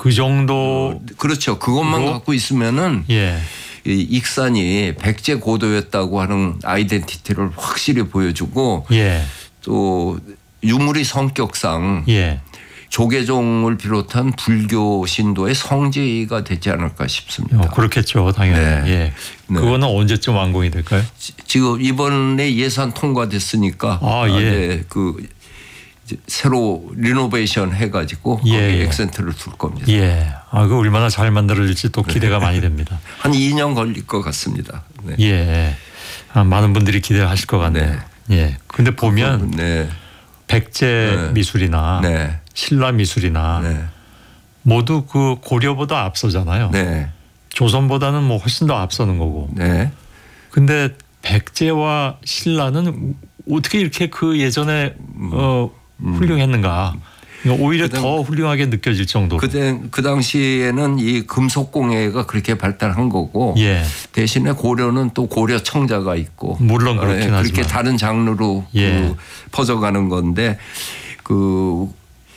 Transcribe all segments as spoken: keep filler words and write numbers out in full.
그 정도. 어, 그렇죠. 그것만 로? 갖고 있으면은 예. 이 익산이 백제 고도였다고 하는 아이덴티티를 확실히 보여주고 예. 또 유물의 성격상 예. 조계종을 비롯한 불교 신도의 성지가 되지 않을까 싶습니다. 어, 그렇겠죠, 당연히. 네. 예. 네. 그거는 언제쯤 완공이 될까요? 지, 지금 이번에 예산 통과됐으니까 아, 예. 네, 그 새로 리노베이션 해가지고 예, 거기에 예. 액센트를 둘 겁니다. 예. 아, 그 얼마나 잘 만들어질지 또 기대가 네. 많이 됩니다. 한 이 년 걸릴 것 같습니다. 네. 예. 아, 많은 분들이 기대하실 것 같네요. 네. 예. 근데 보면 네. 백제 네. 미술이나 네. 신라 미술이나 네. 모두 그 고려보다 앞서잖아요. 네. 조선보다는 뭐 훨씬 더 앞서는 거고. 네. 근데 백제와 신라는 어떻게 이렇게 그 예전에 음. 어, 훌륭했는가. 오히려 그 더 훌륭하게 느껴질 정도로. 그, 그 당시에는 이 금속공예가 그렇게 발달한 거고 예. 대신에 고려는 또 고려 청자가 있고 물론 그렇긴 네, 하지만 그렇게 다른 장르로 예. 그 퍼져가는 건데 그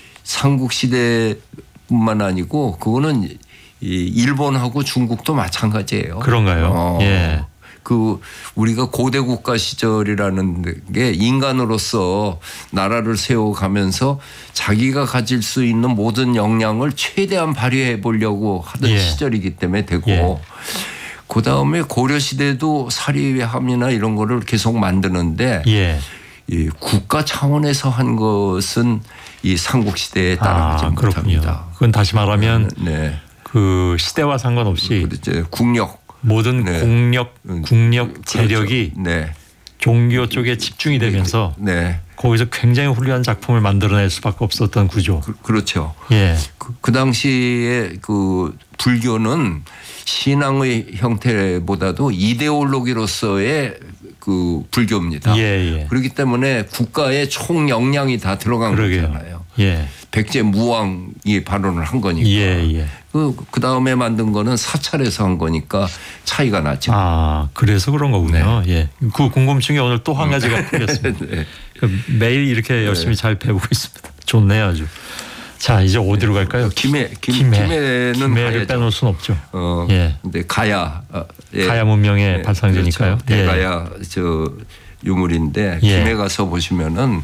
삼국시대뿐만 아니고 그거는 이 일본하고 중국도 마찬가지예요. 그런가요? 어. 예. 그 우리가 고대 국가 시절이라는 게 인간으로서 나라를 세워가면서 자기가 가질 수 있는 모든 역량을 최대한 발휘해 보려고 하던 예. 시절이기 때문에 되고 예. 그 다음에 고려 시대도 사리함이나 이런 거를 계속 만드는데 예. 이 국가 차원에서 한 것은 이 삼국 시대에 따라가지 아, 못합니다. 그건 다시 말하면 네. 그 시대와 상관없이 그렇죠. 국력 모든 네. 공력, 국력, 그렇죠. 재력이 네. 종교 쪽에 집중이 되면서 네. 거기서 굉장히 훌륭한 작품을 만들어낼 수밖에 없었던 구조. 그, 그렇죠. 예. 그, 그 당시에 그 불교는 신앙의 형태보다도 이데올로기로서의 그 불교입니다. 예, 예. 그렇기 때문에 국가의 총 역량이 다 들어간 그러게요. 거잖아요. 예. 백제 무왕이 발언을 한 거니까. 예, 예. 그, 그 다음에 만든 거는 사찰에서 한 거니까 차이가 나죠. 아, 그래서 그런 거군요. 네. 예. 그 궁금증이 오늘 또 한 가지가 풀렸습니다. 네. 매일 이렇게 열심히 네. 잘 배우고 있습니다. 좋네요, 아주. 자, 이제 어디로 갈까요? 김해, 김, 김해. 김해는 김해를 가야죠. 빼놓을 수는 없죠. 어, 예. 근데 가야, 어, 예. 가야 문명의 네, 발상지니까요. 그렇죠. 대가야 저 유물인데 예. 김해 가서 보시면은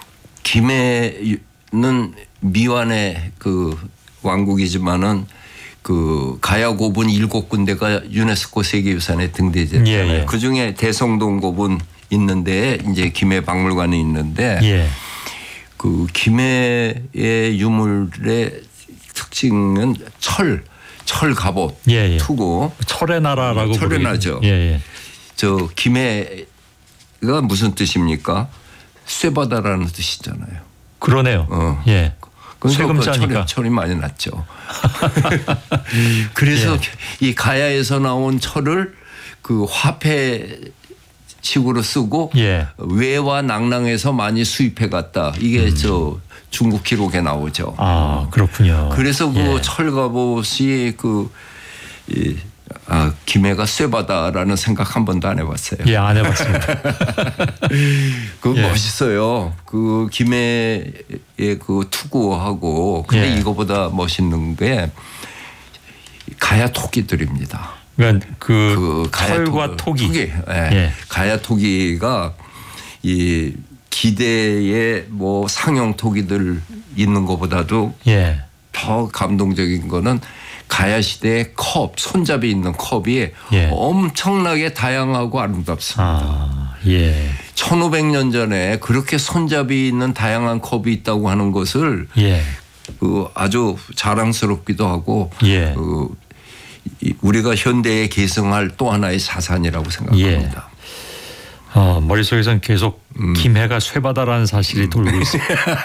김해는 미완의 그 왕국이지만은 그 가야 고분 일곱 군데가 유네스코 세계유산에 등재됐잖아요. 예, 예. 그 중에 대성동 고분 있는데 이제 김해 박물관이 있는데 예. 그 김해의 유물의 특징은 철, 철 갑옷, 예, 예. 투고. 철의 나라라고 철의 부르죠. 나죠. 예, 예. 저 김해가 무슨 뜻입니까? 쇠바다라는 뜻이잖아요. 그러네요. 어. 예. 그래서 쇠금자니까. 철이, 철이 많이 났죠. 그래서 예. 이 가야에서 나온 철을 그 화폐 식으로 쓰고 예. 외와 낭랑에서 많이 수입해 갔다. 이게 음. 저 중국 기록에 나오죠. 아, 그렇군요. 그래서 그 예. 철갑옷이 그 이, 아, 김해가 쇠바다라는 생각 한 번도 안 해봤어요. 예, 안 해봤습니다. 그 예. 멋있어요. 그 김해의 그 투구하고 근데 예. 이거보다 멋있는 게 가야 토기들입니다. 그러니까 그, 그 철과 토기. 토기. 예. 예. 가야 토기가 이 기대의 뭐 상형 토기들 있는 것보다도 예. 더 감동적인 거는 가야 시대의 컵, 손잡이 있는 컵이 예. 엄청나게 다양하고 아름답습니다. 아, 예. 천오백 년 전에 그렇게 손잡이 있는 다양한 컵이 있다고 하는 것을 예. 그 아주 자랑스럽기도 하고 예. 그 우리가 현대에 계승할 또 하나의 자산이라고 생각합니다. 예. 어, 머릿속에선 계속 음. 김해가 쇠바다라는 사실이 음. 돌고 있어요.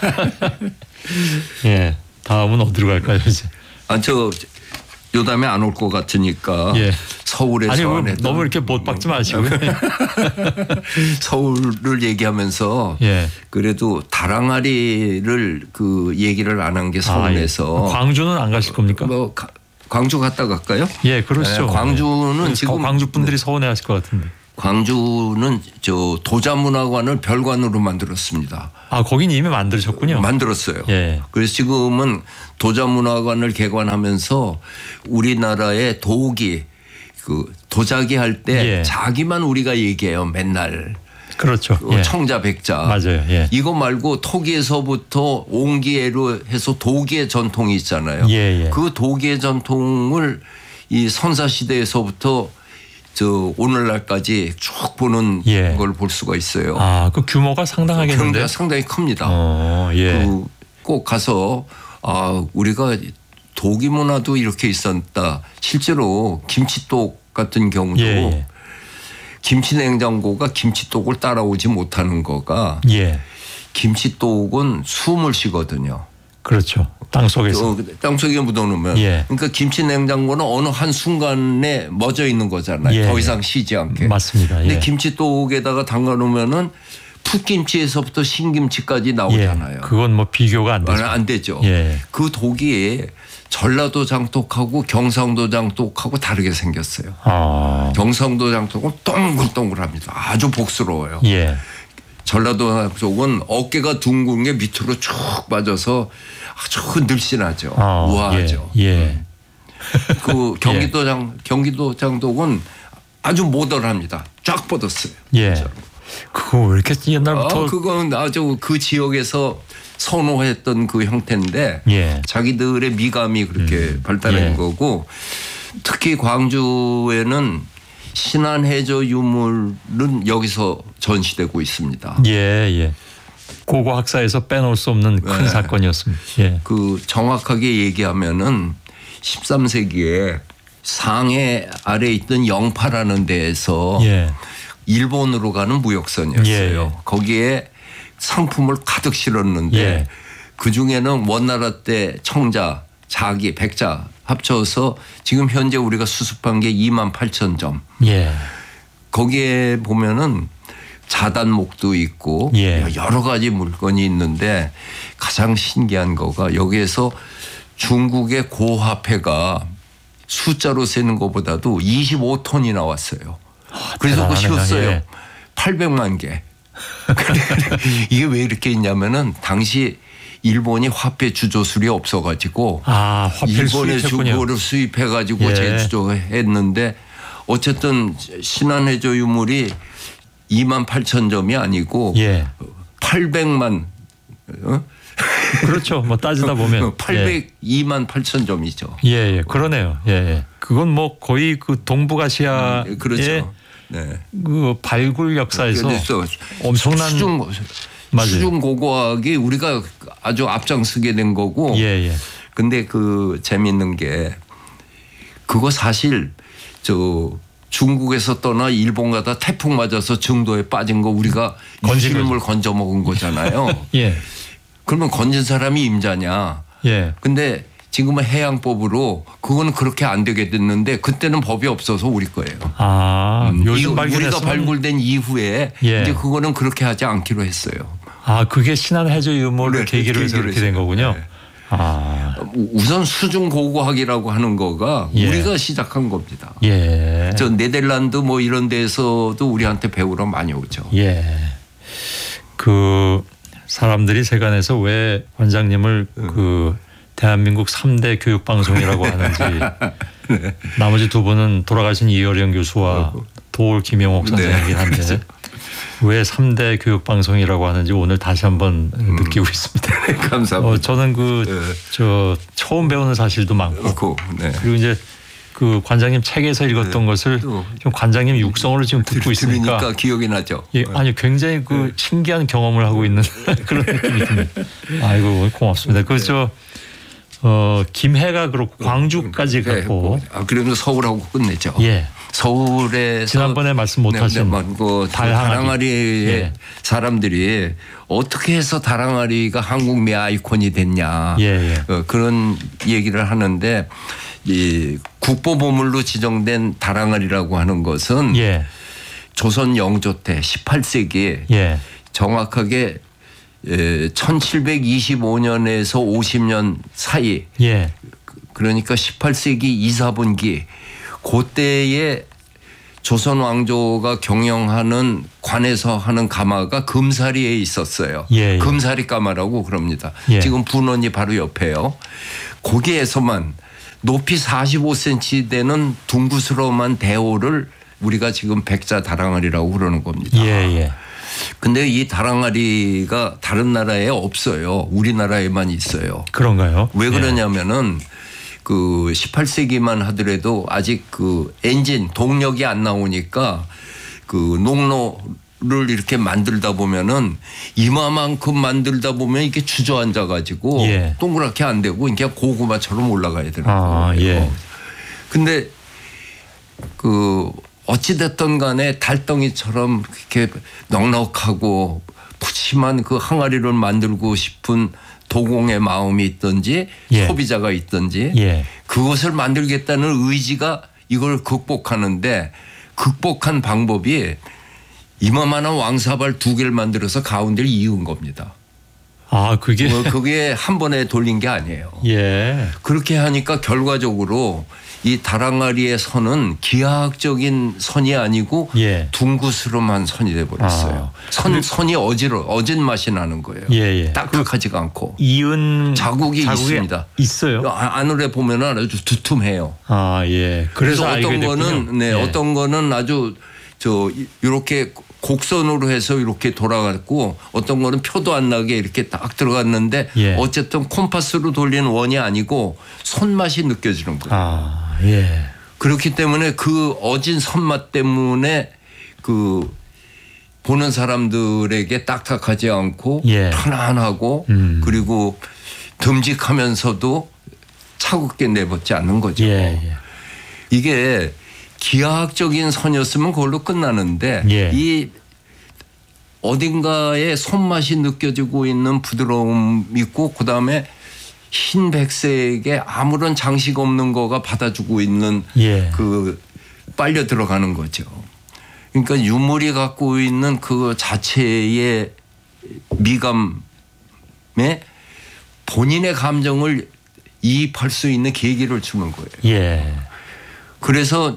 예. 다음은 어디로 갈까요, 이제? 아, 저 요담에 안 올 것 같으니까 예. 서울에서 아니, 안 너무 이렇게 못 박지 마시고. 서울을 얘기하면서 예. 그래도 다랑아리를 그 얘기를 안 한 게 서운해서. 아, 예. 광주는 안 가실 겁니까? 뭐 가, 광주 갔다 갈까요? 예, 그러시죠. 네, 광주는 예. 지금 광주 분들이 서운해하실 것 같은데. 광주는 저 도자문화관을 별관으로 만들었습니다. 아, 거긴 이미 만드셨군요. 만들었어요. 예. 그래서 지금은 도자문화관을 개관하면서 우리나라의 도기 그 도자기 할 때 예. 자기만 우리가 얘기해요. 맨날. 그렇죠. 그 예. 청자 백자. 맞아요. 예. 이거 말고 토기에서부터 옹기회로 해서 도기의 전통이 있잖아요. 예, 예. 그 도기의 전통을 이 선사 시대에서부터 저 오늘날까지 쭉 보는 예. 걸 볼 수가 있어요. 아, 그 규모가 상당하겠는데. 경기가 상당히 큽니다. 어, 예. 그 꼭 가서 아 우리가 도기 문화도 이렇게 있었다. 실제로 김치똑 같은 경우도 예, 예. 김치 냉장고가 김치똑을 따라오지 못하는 거가 예. 김치똑은 숨을 쉬거든요. 그렇죠. 땅 속에서. 어, 땅속에 묻어놓으면 예. 그러니까 김치 냉장고는 어느 한 순간에 멎어 있는 거잖아요. 예, 더 예. 이상 쉬지 않게. 맞습니다. 근데 예. 김치똑에다가 담가놓으면은 풋김치에서부터 신김치까지 나오잖아요. 예. 그건 뭐 비교가 안 되죠. 안 되죠. 예. 그 독이 전라도 장독하고 경상도 장독하고 다르게 생겼어요. 아. 경상도 장독은 동글동글합니다. 아주 복스러워요. 예. 전라도 장독은 어깨가 둥근 게 밑으로 쭉 빠져서 아주 늘씬하죠. 아, 우아하죠. 예. 예. 그 경기도 장 경기도 장독은 아주 모던합니다. 쫙 뻗었어요. 예. 진짜로. 그거 왜 이렇게 옛날부터. 아, 그건 아주 그 지역에서 선호했던 그 형태인데 예. 자기들의 미감이 그렇게 음. 발달한 예. 거고 특히 광주에는 신안해저 유물은 여기서 전시되고 있습니다. 예, 예. 고고 학사에서 빼놓을 수 없는 큰 네. 사건이었습니다. 예. 그 정확하게 얘기하면은 십삼 세기에 상해 아래 있던 영파라는 데에서 예. 일본으로 가는 무역선이었어요. 예, 예. 거기에 상품을 가득 실었는데 예. 그중에는 원나라 때 청자, 자기, 백자 합쳐서 지금 현재 우리가 수습한 게 이만 팔천 점. 예. 거기에 보면은 자단목도 있고 예. 여러 가지 물건이 있는데 가장 신기한 거가 여기에서 중국의 고화폐가 숫자로 세는 것보다도 이십오 톤이 나왔어요. 그래서 그거 대단하네요. 쉬웠어요. 예. 팔백만 개. 이게 왜 이렇게 있냐면은 당시 일본이 화폐 주조술이 없어가지고 아, 화폐를 일본의 수입했군요. 주고를 수입해가지고 예. 재주조했는데 어쨌든 신안해저 유물이 이만 팔천 점이 아니고 예. 팔백만 어? 그렇죠. 뭐 따지다 보면. 팔백이만 팔천 점이죠. 예, 예. 그러네요. 예, 예. 그건 뭐 거의 그 동북아시아의 음, 그렇죠. 네. 그 발굴 역사에서 그래서 엄청난 수중 맞아요. 수중 고고학이 우리가 아주 앞장서게 된 거고. 예, 예. 근데 그 재미있는 게 그거 사실 저 중국에서 떠나 일본 가다 태풍 맞아서 증도에 빠진 거 우리가 건진 유실물 건져 먹은 거잖아요. 예. 그러면 건진 사람이 임자냐. 예. 근데 지금은 해양법으로 그거는 그렇게 안 되게 됐는데 그때는 법이 없어서 우리 거예요. 아, 음, 요즘 이- 발견해서 우리가 발굴된 이후에 예. 이제 그거는 그렇게 하지 않기로 했어요. 아, 그게 신안 해저 유물을 네, 계기로 해서 계기로 그렇게 된 해서. 거군요. 네. 아, 우선 수중 고고학이라고 하는 거가 예. 우리가 시작한 겁니다. 예. 저 네덜란드 뭐 이런 데서도 우리한테 배우러 많이 오죠. 예. 그 사람들이 세간에서 왜 원장님을 그 대한민국 삼 대 교육 방송이라고 하는지 네. 나머지 두 분은 돌아가신 이효령 교수와 도올 김영옥 선생이긴 네, 한데 그렇죠. 왜 삼 대 교육 방송이라고 하는지 오늘 다시 한번 느끼고 있습니다. 감사합니다. 어, 저는 그 네. 저 처음 배우는 사실도 많고 그렇고, 네. 그리고 이제 그 관장님 책에서 읽었던 것을 또 좀 관장님 육성으로 지금 듣고 있으니까 들으니까 기억이 나죠. 예, 아니 굉장히 그 신기한 경험을 하고 있는 그런 느낌이 듭니다. 아이고 고맙습니다. 그저 어, 김해가 그렇고 광주까지 네, 갔고 아, 그러면 서울하고 끝내죠. 예. 서울에서 지난번에 말씀 못하신 네, 네, 그 달항아리. 다랑아리의 예. 사람들이 어떻게 해서 다랑아리가 한국미 아이콘이 됐냐 예, 예. 어, 그런 얘기를 하는데 이 국보보물로 지정된 다랑아리라고 하는 것은 예. 조선 영조 때 십팔 세기 예. 정확하게 천칠백이십오 년에서 오십 년 사이 예. 그러니까 십팔 세기 이, 사분기 그때에 조선 왕조가 경영하는 관에서 하는 가마가 금사리에 있었어요. 예, 예. 금사리 가마라고 그럽니다. 예. 지금 분원이 바로 옆에요. 거기에서만 높이 사십오 센티미터 되는 둥그스러움한 대호를 우리가 지금 백자 다랑아리라고 그러는 겁니다. 예, 예. 근데 이 다랑아리가 다른 나라에 없어요. 우리나라에만 있어요. 그런가요? 왜 예. 그러냐면은 그 십팔 세기만 하더라도 아직 그 엔진 동력이 안 나오니까 그 농로를 이렇게 만들다 보면은 이마만큼 만들다 보면 이게 주저앉아 가지고 예. 동그랗게 안 되고 그냥 고구마처럼 올라가야 되는 거예요. 아, 예. 근데 그 어찌됐든 간에 달덩이처럼 이렇게 넉넉하고 푸짐한 그 항아리를 만들고 싶은 도공의 마음이 있든지 예. 소비자가 있든지 예. 그것을 만들겠다는 의지가 이걸 극복하는데 극복한 방법이 이만한 왕사발 두 개를 만들어서 가운데를 이은 겁니다. 아, 그게 뭐 그게 한 번에 돌린 게 아니에요. 예. 그렇게 하니까 결과적으로 이 다랑아리의 선은 기하학적인 선이 아니고 예. 둥그스름한 선이 돼버렸어요. 아. 선, 선이 어지러, 어진 맛이 나는 거예요. 예, 예. 딱딱하지가 않고. 이은 자국이 자국이 있습니다. 있어요. 아- 안으로 보면은 아주 두툼해요. 아, 예. 그래서, 그래서 어떤 알게 됐군요. 거는 네, 예. 어떤 거는 아주 저 이렇게 곡선으로 해서 이렇게 돌아갔고 어떤 거는 표도 안 나게 이렇게 딱 들어갔는데 예. 어쨌든 콤파스로 돌리는 원이 아니고 손맛이 느껴지는 거예요. 아, 예. 그렇기 때문에 그 어진 손맛 때문에 그 보는 사람들에게 딱딱하지 않고 예. 편안하고 음. 그리고 듬직하면서도 차갑게 내뱉지 않는 거죠. 예, 예. 이게 기하학적인 선이었으면 그걸로 끝나는데 예. 이 어딘가에 손맛이 느껴지고 있는 부드러움 있고 그다음에 흰 백색에 아무런 장식 없는 거가 받아주고 있는 예. 그 빨려 들어가는 거죠. 그러니까 유물이 갖고 있는 그 자체의 미감에 본인의 감정을 이입할 수 있는 계기를 주는 거예요. 예. 그래서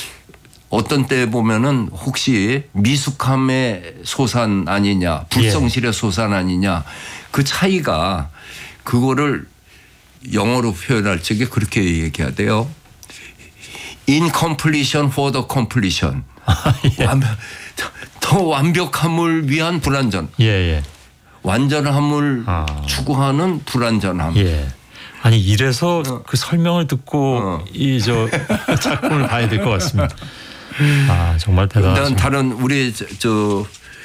어떤 때 보면은 혹시 미숙함의 소산 아니냐, 불성실의 소산 아니냐, 그 차이가 그거를 영어로 표현할 적에 그렇게 얘기하대요. Incompletion for the completion. 예. 완- 더 완벽함을 위한 불완전. 예, 예. 완전함을 아. 추구하는 불완전함. 예. 아니 이래서 그 설명을 듣고 어. 이 저 작품을 봐야 될 것 같습니다. 아 정말 일단 대단하십니다. 다른 우리 저, 저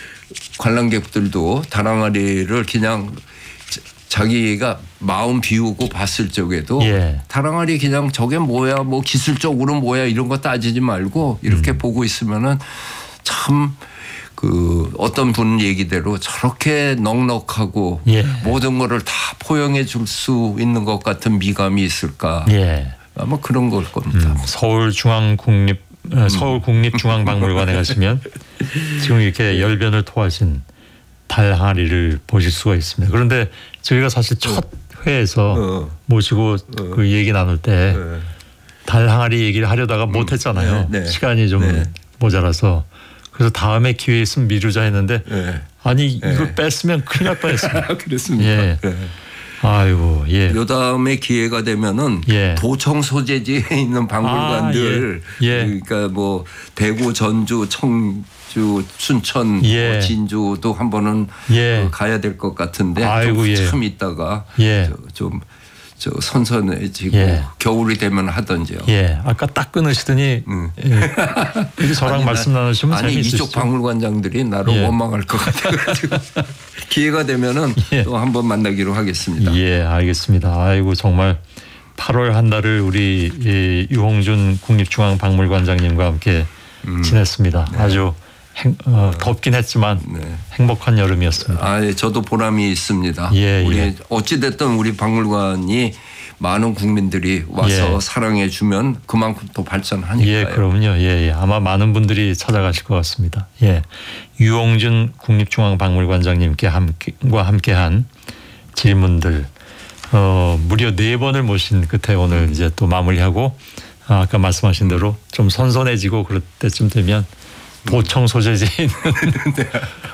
관람객들도 다랑아리를 그냥 자- 자기가 마음 비우고 봤을 적에도 예. 다랑아리 그냥 저게 뭐야 뭐 기술적으로 뭐야 이런 거 따지지 말고 이렇게 음. 보고 있으면은 참 그 어떤 분 얘기대로 저렇게 넉넉하고 예. 모든 거를 다 포용해 줄 수 있는 것 같은 미감이 있을까 예. 아마 그런 걸 겁니다. 음, 서울중앙국립 어, 서울국립중앙박물관에 가시면 지금 이렇게 열변을 토하신 달항아리를 보실 수가 있습니다. 그런데 저희가 사실 첫 회에서 어. 모시고 그 얘기 나눌 때 네. 달항아리 얘기를 하려다가 못했잖아요. 네, 네. 시간이 좀 네. 모자라서 그래서 다음에 기회 있으면 미루자 했는데 네. 아니 이걸 뺐으면 큰일 날 뻔했습니다. 그렇습니다. 예. 네. 아이고 예. 요 다음에 기회가 되면은 예. 도청 소재지에 있는 박물관들 아, 예. 예. 그러니까 뭐 대구, 전주, 청주, 순천, 예. 뭐 진주도 한번은 예. 어, 가야 될 것 같은데 아이고, 예. 좀 있다가 예. 좀 저 선선해지고 예. 겨울이 되면 하던지요. 예, 아까 딱 끊으시더니 음. 예. 그래서 저랑 아니, 말씀 나- 나누시면 아니 재미있으시죠. 이쪽 박물관장들이 나를 예. 원망할 것 같아가지고 기회가 되면은 예. 또 한번 만나기로 하겠습니다. 예, 알겠습니다. 아이고 정말 팔월 한 달을 우리 이 유홍준 국립중앙박물관장님과 함께 지냈습니다. 아주 행, 어, 덥긴 했지만 네. 행복한 여름이었습니다. 아, 예, 저도 보람이 있습니다. 예, 우리 예. 어찌 됐든 우리 박물관이 많은 국민들이 와서 예. 사랑해 주면 그만큼 또 발전하니까요. 예, 그럼요. 예, 예, 아마 많은 분들이 찾아가실 것 같습니다. 예, 유홍준 국립중앙박물관장님께 함께과 함께한 질문들 어, 무려 네 번을 모신 끝에 오늘 이제 또 마무리하고 아, 아까 말씀하신 대로 좀 선선해지고 그럴 때쯤 되면 도청 소재지 있는 네.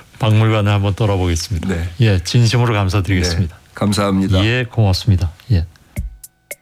박물관을 한번 돌아보겠습니다. 네. 예, 진심으로 감사드리겠습니다. 네. 감사합니다. 예, 고맙습니다. 예.